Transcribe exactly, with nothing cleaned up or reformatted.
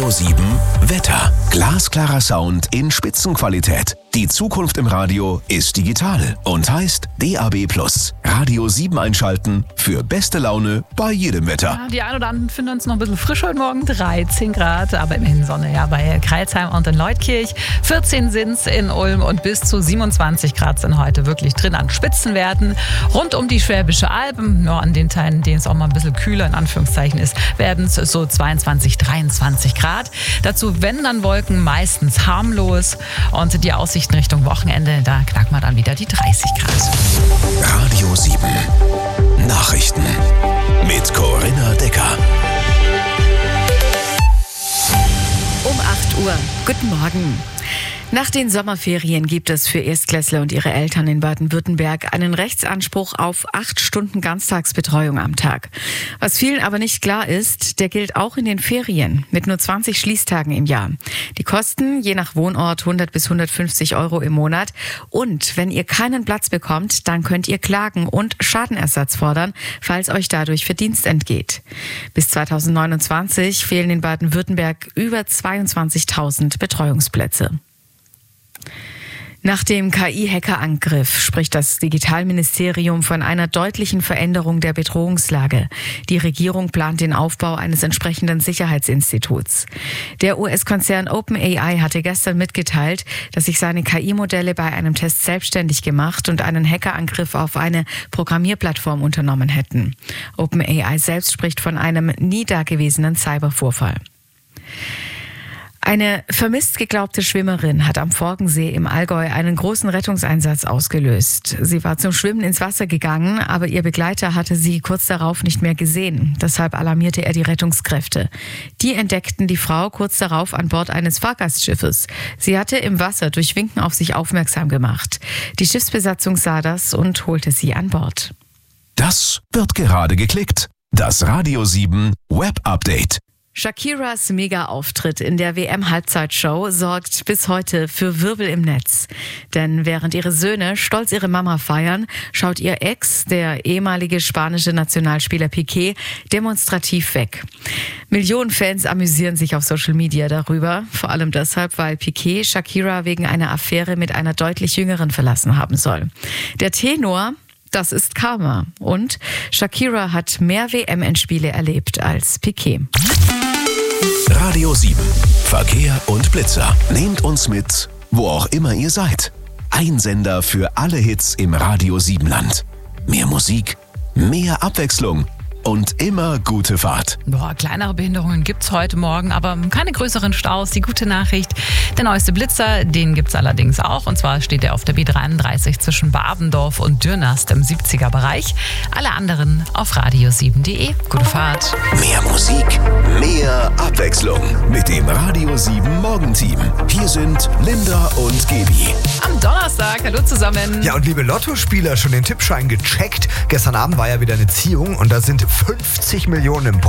Radio sieben Wetter. Glasklarer Sound in Spitzenqualität. Die Zukunft im Radio ist digital und heißt D A B plus. Radio sieben einschalten für beste Laune bei jedem Wetter. Ja, die ein oder anderen finden uns noch ein bisschen frisch heute Morgen. dreizehn Grad, aber immerhin Sonne ja bei Crailsheim und in Leutkirch. vierzehn sind es in Ulm und bis zu siebenundzwanzig Grad sind heute wirklich drin an Spitzenwerten. Rund um die Schwäbische Alpen, nur an den Teilen, in denen es auch mal ein bisschen kühler in Anführungszeichen ist, werden es so zweiundzwanzig, dreiundzwanzig Grad. Dazu, wenn dann Wolken, meistens harmlos. Und die Aussichten Richtung Wochenende, da knackt man dann wieder die dreißig Grad. Radio sieben Nachrichten mit Corinna Decker. Um acht Uhr. Guten Morgen. Nach den Sommerferien gibt es für Erstklässler und ihre Eltern in Baden-Württemberg einen Rechtsanspruch auf acht Stunden Ganztagsbetreuung am Tag. Was vielen aber nicht klar ist, der gilt auch in den Ferien mit nur zwanzig Schließtagen im Jahr. Die Kosten je nach Wohnort hundert bis hundertfünfzig Euro im Monat. Und wenn ihr keinen Platz bekommt, dann könnt ihr klagen und Schadenersatz fordern, falls euch dadurch Verdienst entgeht. Bis zweitausendneunundzwanzig fehlen in Baden-Württemberg über zweiundzwanzigtausend Betreuungsplätze. Nach dem K I-Hackerangriff spricht das Digitalministerium von einer deutlichen Veränderung der Bedrohungslage. Die Regierung plant den Aufbau eines entsprechenden Sicherheitsinstituts. Der U S-Konzern OpenAI hatte gestern mitgeteilt, dass sich seine K I-Modelle bei einem Test selbstständig gemacht und einen Hackerangriff auf eine Programmierplattform unternommen hätten. OpenAI selbst spricht von einem nie dagewesenen Cybervorfall. Eine vermisst geglaubte Schwimmerin hat am Forgensee im Allgäu einen großen Rettungseinsatz ausgelöst. Sie war zum Schwimmen ins Wasser gegangen, aber ihr Begleiter hatte sie kurz darauf nicht mehr gesehen. Deshalb alarmierte er die Rettungskräfte. Die entdeckten die Frau kurz darauf an Bord eines Fahrgastschiffes. Sie hatte im Wasser durch Winken auf sich aufmerksam gemacht. Die Schiffsbesatzung sah das und holte sie an Bord. Das wird gerade geklickt. Das Radio sieben Web Update. Shakiras Mega-Auftritt in der W M-Halbzeitshow sorgt bis heute für Wirbel im Netz. Denn während ihre Söhne stolz ihre Mama feiern, schaut ihr Ex, der ehemalige spanische Nationalspieler Piqué, demonstrativ weg. Millionen Fans amüsieren sich auf Social Media darüber, vor allem deshalb, weil Piqué Shakira wegen einer Affäre mit einer deutlich jüngeren verlassen haben soll. Der Tenor: Das ist Karma. Und Shakira hat mehr W M-Endspiele erlebt als Piqué. Radio sieben Verkehr und Blitzer. Nehmt uns mit, wo auch immer ihr seid. Ein Sender für alle Hits im Radio sieben Land. Mehr Musik, mehr Abwechslung und immer gute Fahrt. Boah, kleinere Behinderungen gibt's heute Morgen, aber keine größeren Staus. Die gute Nachricht: Der neueste Blitzer, den gibt's allerdings auch. Und zwar steht er auf der B dreiunddreißig zwischen Babendorf und Dürnast im siebziger Bereich. Alle anderen auf radio sieben punkt de. Gute Fahrt. Mehr Musik, mehr Abwechslung mit dem Radio sieben Morgenteam. Hier sind Linda und Gebi. Am Donnerstag, hallo zusammen. Ja, und liebe Lottospieler, schon den Tippschein gecheckt. Gestern Abend war ja wieder eine Ziehung und da sind fünfzig Millionen im Pot.